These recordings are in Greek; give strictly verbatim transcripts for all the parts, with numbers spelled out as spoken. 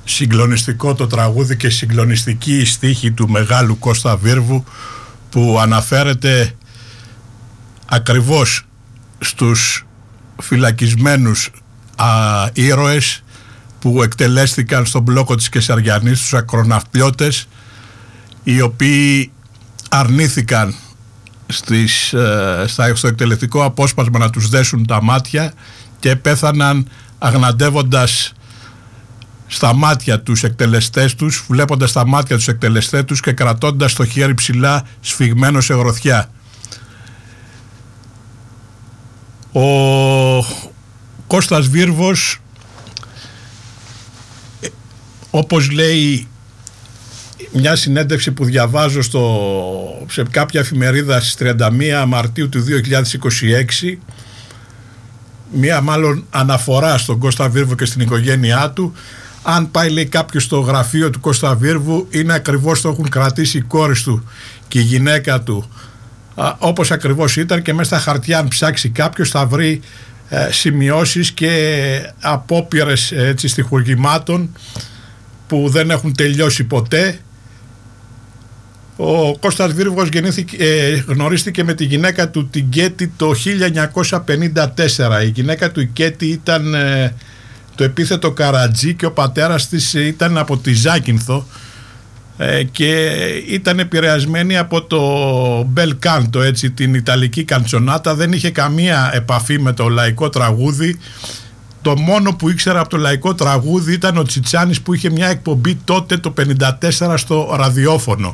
συγκλονιστικό το τραγούδι και συγκλονιστική η στίχη του μεγάλου Κώστα Βίρβου, που αναφέρεται ακριβώς στους φυλακισμένους α, ήρωες που εκτελέστηκαν στον μπλόκο της Κεσαριανής, τους ακροναυπλιώτες, οι οποίοι αρνήθηκαν στις, ε, στο εκτελεστικό απόσπασμα να τους δέσουν τα μάτια και πέθαναν αγναντεύοντας στα μάτια τους εκτελεστές τους, βλέποντας τα μάτια τους εκτελεστές τους και κρατώντας το χέρι ψηλά σφιγμένο σε γροθιά. Ο Κώστας Βίρβος, όπως λέει μια συνέντευξη που διαβάζω στο, σε κάποια εφημερίδα στις τριάντα μία Μαρτίου του δύο χιλιάδες είκοσι έξι, μια μάλλον αναφορά στον Κώστα Βίρβο και στην οικογένειά του, αν πάει λέει κάποιος στο γραφείο του Κώστα Βίρβου, είναι ακριβώς το έχουν κρατήσει οι κόρες του και η γυναίκα του, α, όπως ακριβώς ήταν, και μέσα στα χαρτιά αν ψάξει κάποιος θα βρει ε, σημειώσεις και απόπειρες έτσι στιχουργημάτων που δεν έχουν τελειώσει ποτέ. Ο Κώστας Βίρβος γεννήθηκε, ε, γνωρίστηκε με τη γυναίκα του την Κέτη το χίλια εννιακόσια πενήντα τέσσερα. Η γυναίκα του η Κέτη ήταν ε, το επίθετο Καρατζή και ο πατέρας της ήταν από τη Ζάκυνθο ε, και ήταν επηρεασμένη από το Μπελ Κάντο, έτσι, την Ιταλική καντσονάτα. Δεν είχε καμία επαφή με το λαϊκό τραγούδι. Το μόνο που ήξερα από το λαϊκό τραγούδι ήταν ο Τσιτσάνης, που είχε μια εκπομπή τότε το πενήντα τέσσερα στο ραδιόφωνο.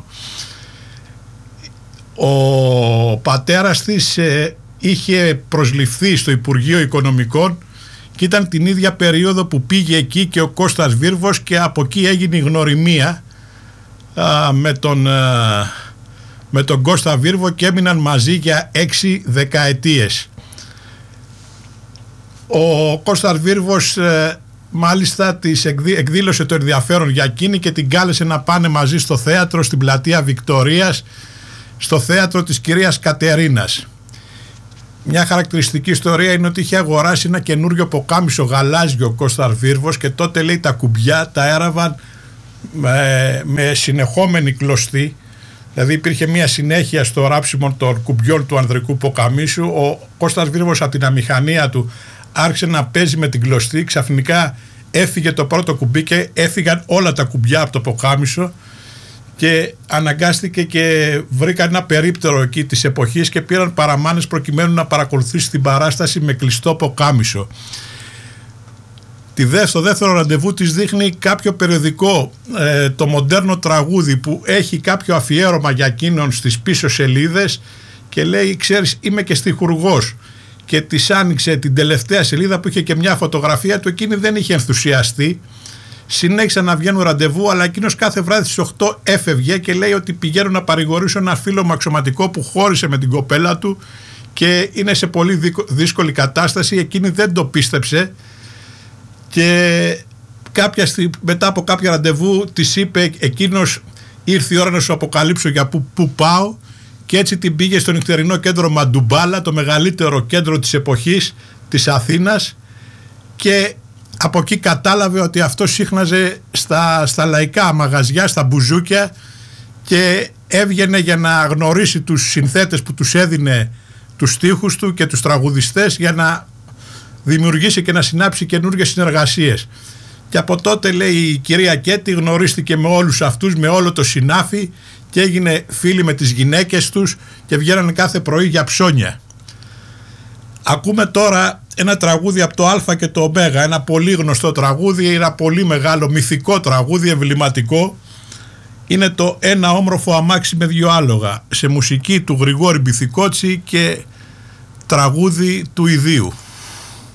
Ο πατέρας της ε, είχε προσληφθεί στο Υπουργείο Οικονομικών και ήταν την ίδια περίοδο που πήγε εκεί και ο Κώστας Βίρβος, και από εκεί έγινε η γνωριμία α, με, τον, α, με τον Κώστα Βίρβο και έμειναν μαζί για έξι δεκαετίες. Ο Κώστας Βίρβος ε, μάλιστα της εκδί, εκδήλωσε το ενδιαφέρον για εκείνη και την κάλεσε να πάνε μαζί στο θέατρο στην πλατεία Βικτωρίας, στο θέατρο της κυρίας Κατερίνας. Μια χαρακτηριστική ιστορία είναι ότι είχε αγοράσει ένα καινούριο ποκάμισο γαλάζιο ο Κώστας Βίρβος και τότε λέει τα κουμπιά τα έραβαν με, με συνεχόμενη κλωστή, δηλαδή υπήρχε μια συνέχεια στο ράψιμο των κουμπιών του ανδρικού ποκαμίσου. Ο Κώστας Βίρβος από την αμηχανία του άρχισε να παίζει με την κλωστή, ξαφνικά έφυγε το πρώτο κουμπί και έφυγαν όλα τα κουμπιά από το ποκάμισο και αναγκάστηκε και βρήκαν ένα περίπτερο εκεί της εποχής και πήραν παραμάνες προκειμένου να παρακολουθήσει την παράσταση με κλειστό ποκάμισο. Στο δεύτερο ραντεβού της δείχνει κάποιο περιοδικό, ε, το μοντέρνο τραγούδι, που έχει κάποιο αφιέρωμα για εκείνον στις πίσω σελίδες και λέει, ξέρεις, είμαι και στιχουργός, και της άνοιξε την τελευταία σελίδα που είχε και μια φωτογραφία του. Εκείνη δεν είχε ενθουσιαστεί, συνέχισαν να βγαίνουν ραντεβού, αλλά εκείνος κάθε βράδυ στις οκτώ έφευγε και λέει ότι πηγαίνω να παρηγορήσω ένα φίλο μου αξιωματικό που χώρισε με την κοπέλα του και είναι σε πολύ δύσκολη κατάσταση. Εκείνη δεν το πίστεψε και κάποια στιγμή, μετά από κάποια ραντεβού της είπε, εκείνος, ήρθε η ώρα να σου αποκαλύψω για που, που πάω, και έτσι την πήγε στο νυχτερινό κέντρο Μαντουμπάλα, το μεγαλύτερο κέντρο της εποχής της Αθήνας, και από εκεί κατάλαβε ότι αυτό σύχναζε στα, στα λαϊκά μαγαζιά, στα μπουζούκια, και έβγαινε για να γνωρίσει τους συνθέτες που τους έδινε τους στίχους του και τους τραγουδιστές, για να δημιουργήσει και να συνάψει καινούργιες συνεργασίες. Και από τότε, λέει, η κυρία Κέτη γνωρίστηκε με όλους αυτούς, με όλο το συνάφι, και έγινε φίλη με τις γυναίκες τους και βγαίνανε κάθε πρωί για ψώνια. Ακούμε τώρα ένα τραγούδι από το Α και το Ω, ένα πολύ γνωστό τραγούδι, ένα πολύ μεγάλο μυθικό τραγούδι, εμβληματικό. Είναι το «Ένα όμορφο αμάξι με δυο άλογα», σε μουσική του Γρηγόρη Μπιθικότσι και τραγούδι του Ιδίου.